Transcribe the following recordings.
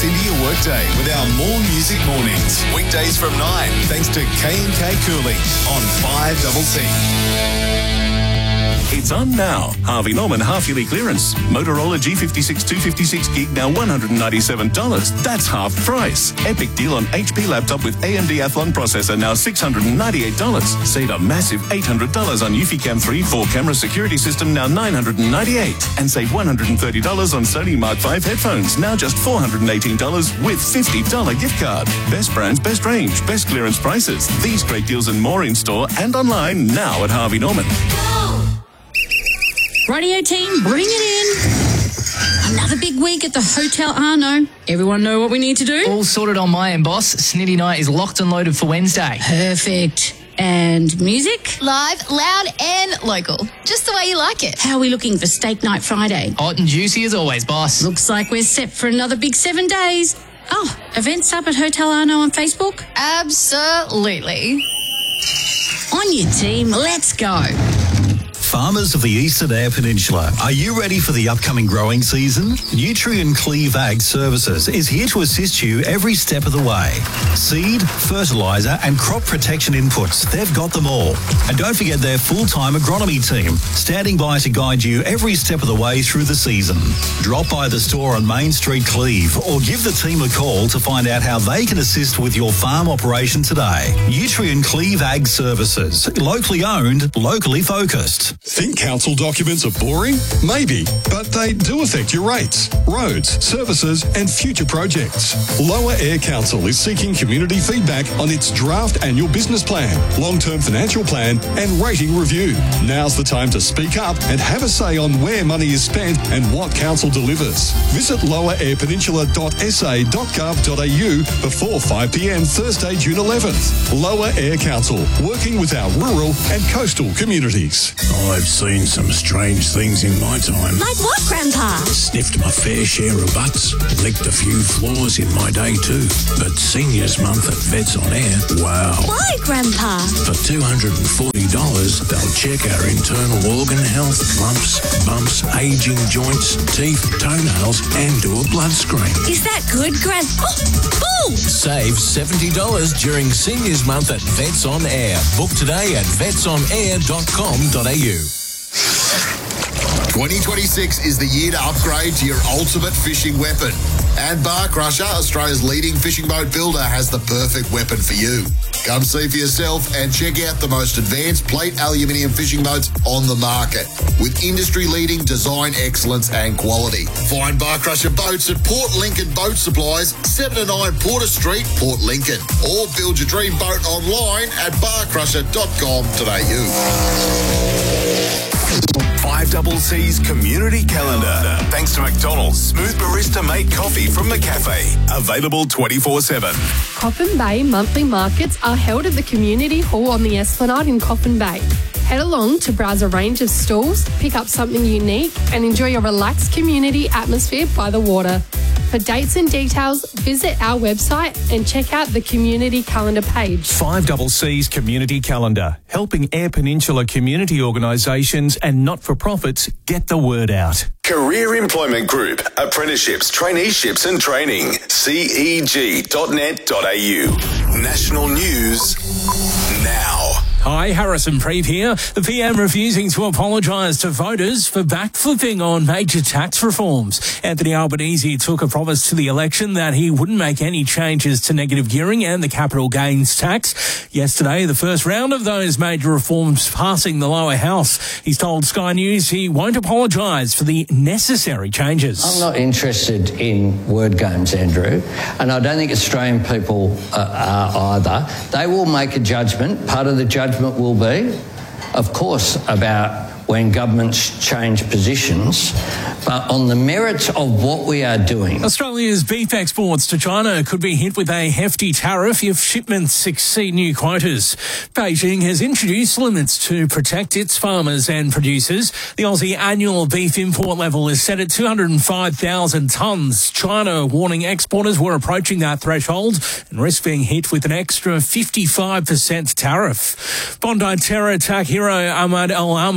us into your workday with our More Music Mornings. Weekdays from 9, thanks to K&K Cooling on 5CC. It's on now. Harvey Norman half-yearly clearance. Motorola G56 256 gig now $197. That's half price. Epic deal on HP laptop with AMD Athlon processor now $698. Save a massive $800 on Eufy-Cam 3 4-camera security system now $998. And save $130 on Sony Mark V headphones now just $418 with $50 gift card. Best brands, best range, best clearance prices. These great deals and more in store and online now at Harvey Norman. Radio team, bring it in. Another big week at the Hotel Arno. Everyone know what we need to do? All sorted on my end, boss. Snitty Night is locked and loaded for Wednesday. Perfect. And music? Live, loud and local. Just the way you like it. How are we looking for Steak Night Friday? Hot and juicy as always, boss. Looks like we're set for another big 7 days. Oh, events up at Hotel Arno on Facebook? Absolutely. On your team, let's go. Farmers of the Eastern Eyre Peninsula, are you ready for the upcoming growing season? Nutrien Cleave Ag Services is here to assist you every step of the way. Seed, fertiliser and crop protection inputs, they've got them all. And don't forget their full-time agronomy team, standing by to guide you every step of the way through the season. Drop by the store on Main Street, Cleave, or give the team a call to find out how they can assist with your farm operation today. Nutrien Cleave Ag Services, locally owned, locally focused. Think council documents are boring? Maybe, but they do affect your rates, roads, services and future projects. Lower Eyre Council is seeking community feedback on its draft annual business plan, long-term financial plan and rating review. Now's the time to speak up and have a say on where money is spent and what council delivers. Visit lowereirepeninsula.sa.gov.au before 5 p.m. Thursday, June 11th. Lower Eyre Council, working with our rural and coastal communities. I've seen some strange things in my time. Like what, Grandpa? Sniffed my fair share of butts, licked a few floors in my day too. But Seniors Month at Vets on Air, wow. Why, Grandpa? For $240, they'll check our internal organ health, lumps, bumps, aging joints, teeth, toenails, and do a blood screen. Is that good, Grandpa? Oh, boo! Save $70 during Seniors Month at Vets on Air. Book today at vetsonair.com.au. 2026 is the year to upgrade to your ultimate fishing weapon. And Bar Crusher, Australia's leading fishing boat builder, has the perfect weapon for you. Come see for yourself and check out the most advanced plate aluminium fishing boats on the market with industry-leading design excellence and quality. Find Bar Crusher boats at Port Lincoln Boat Supplies, 7 to 9 Porter Street, Port Lincoln. Or build your dream boat online at barcrusher.com.au. 5CC's Community Calendar. Thanks to McDonald's Smooth Barista Made Coffee from McCafe. Available 24/7. Coffin Bay monthly markets are held at the Community Hall on the Esplanade in Coffin Bay. Head along to browse a range of stalls, pick up something unique and enjoy a relaxed community atmosphere by the water. For dates and details, visit our website and check out the Community Calendar page. 5CC's Community Calendar, helping Eyre Peninsula community organisations and not-for-profits get the word out. Career Employment Group. Apprenticeships, traineeships and training. CEG.net.au. National news now. Hi, Harrison Preeve here. The PM refusing to apologise to voters for backflipping on major tax reforms. Anthony Albanese took a promise to the election that he wouldn't make any changes to negative gearing and the capital gains tax. Yesterday, the first round of those major reforms passing the lower house. He's told Sky News he won't apologise for the necessary changes. I'm not interested in word games, Andrew, and I don't think Australian people are either. They will make a judgment. Part of the judgment will be, of course, about when governments change positions, but on the merits of what we are doing. Australia's beef exports to China could be hit with a hefty tariff if shipments exceed new quotas. Beijing has introduced limits to protect its farmers and producers. The Aussie annual beef import level is set at 205,000 tonnes. China warning exporters were approaching that threshold and risk being hit with an extra 55% tariff. Bondi terror attack hero Ahmad Al-Ahmed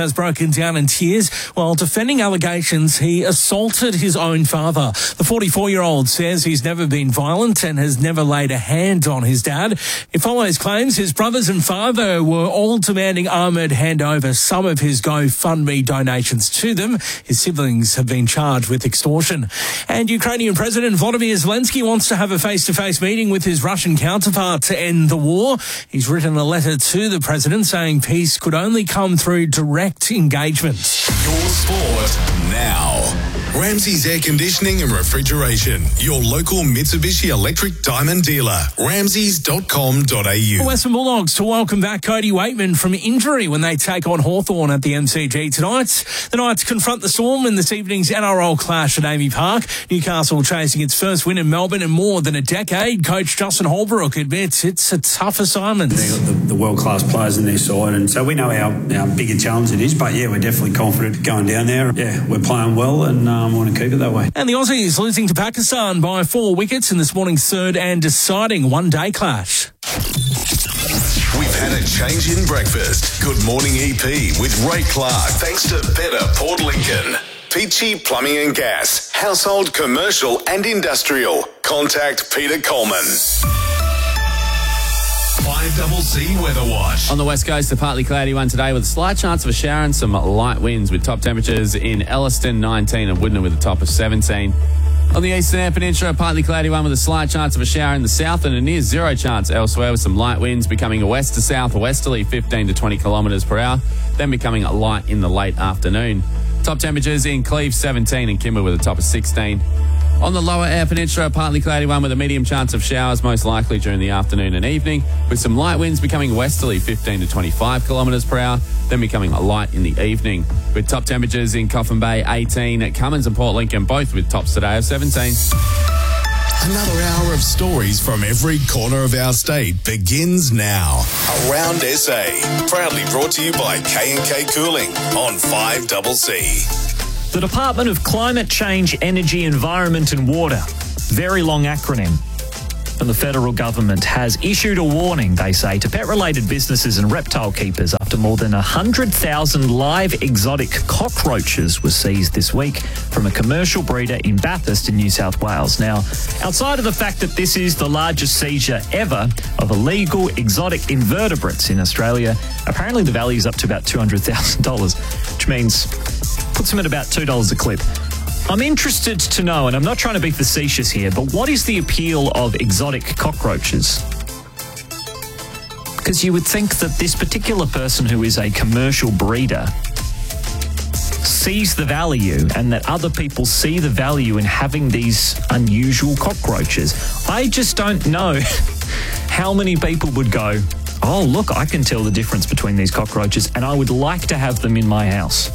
has broken down in tears while defending allegations he assaulted his own father. The 44-year-old says he's never been violent and has never laid a hand on his dad. It follows claims his brothers and father were all demanding Ahmed hand over some of his GoFundMe donations to them. His siblings have been charged with extortion. And Ukrainian President Volodymyr Zelensky wants to have a face-to-face meeting with his Russian counterpart to end the war. He's written a letter to the president saying peace could only come through direct engagement. Your sport now. Ramsey's Air Conditioning and Refrigeration. Your local Mitsubishi Electric Diamond dealer. Ramseys.com.au. Western Bulldogs to welcome back Cody Waitman from injury when they take on Hawthorn at the MCG tonight. The Knights confront the Storm in this evening's NRL clash at Amy Park. Newcastle chasing its first win in Melbourne in more than a decade. Coach Justin Holbrook admits it's a tough assignment. They've got the world-class players in their side, and so we know our bigger challenge it is, but yeah, we're definitely confident going down there. Yeah, we're playing well and want to keep it that way. And the Aussies losing to Pakistan by 4 wickets in this morning's third and deciding one-day clash. We've had a change in breakfast. Good morning, EP, with Ray Clark. Thanks to Better Port Lincoln. Peachy Plumbing and Gas. Household, commercial and industrial. Contact Peter Coleman. 5CC Weather Watch. On the west coast, a partly cloudy one today with a slight chance of a shower and some light winds with top temperatures in Elliston 19 and Widner with a top of 17. On the eastern Eyre Peninsula, a partly cloudy one with a slight chance of a shower in the south and a near zero chance elsewhere with some light winds becoming a west to south westerly 15 to 20 kilometres per hour, then becoming light in the late afternoon. Top temperatures in Cleve 17 and Kimber with a top of 16. On the lower Eyre Peninsula, a partly cloudy one with a medium chance of showers, most likely during the afternoon and evening, with some light winds becoming westerly 15 to 25 kilometres per hour, then becoming light in the evening. With top temperatures in Coffin Bay 18, at Cummins and Port Lincoln, both with tops today of 17. Another hour of stories from every corner of our state begins now. Around SA, proudly brought to you by K&K Cooling on 5CC. The Department of Climate Change, Energy, Environment and Water, very long acronym, and the federal government has issued a warning, they say, to pet-related businesses and reptile keepers after more than 100,000 live exotic cockroaches were seized this week from a commercial breeder in Bathurst in New South Wales. Now, outside of the fact that this is the largest seizure ever of illegal exotic invertebrates in Australia, apparently the value is up to about $200,000, which means puts them at about $2 a clip. I'm interested to know, and I'm not trying to be facetious here, but what is the appeal of exotic cockroaches? Because you would think that this particular person who is a commercial breeder sees the value and that other people see the value in having these unusual cockroaches. I just don't know how many people would go, oh, look, I can tell the difference between these cockroaches and I would like to have them in my house.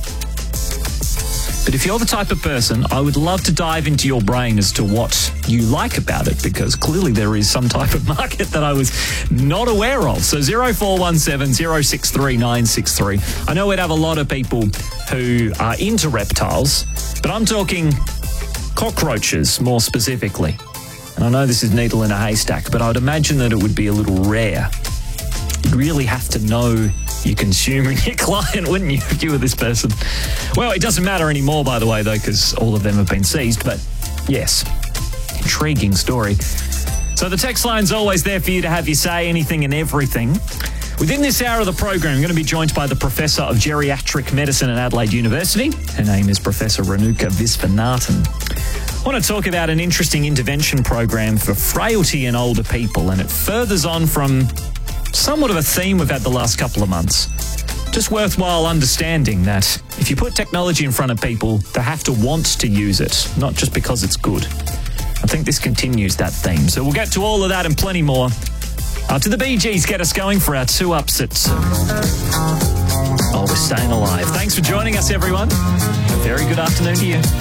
But if you're the type of person, I would love to dive into your brain as to what you like about it, because clearly there is some type of market that I was not aware of. So 0417 063 963. I know we'd have a lot of people who are into reptiles, but I'm talking cockroaches more specifically. And I know this is needle in a haystack, but I would imagine that it would be a little rare. You'd really have to know your consumer and your client, wouldn't you, if you were this person? Well, it doesn't matter anymore, by the way, though, because all of them have been seized. But yes, intriguing story. So the text line's always there for you to have your say, anything and everything. Within this hour of the program, I'm going to be joined by the Professor of Geriatric Medicine at Adelaide University. Her name is Professor Renuka Visvanathan. I want to talk about an interesting intervention program for frailty in older people, and it furthers on from somewhat of a theme we've had the last couple of months. Just worthwhile understanding that if you put technology in front of people, they have to want to use it, not just because it's good. I think this continues that theme. So we'll get to all of that and plenty more after the Bee Gees get us going for our 2 ups at... Oh, we're staying alive. Thanks for joining us, everyone. A very good afternoon to you.